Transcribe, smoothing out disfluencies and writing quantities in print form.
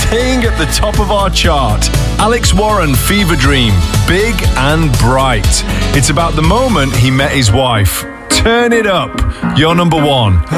staying at the top of our chart. Alex Warren, Fever Dream, Big and Bright. It's about the moment he met his wife. Turn it up. You're number one.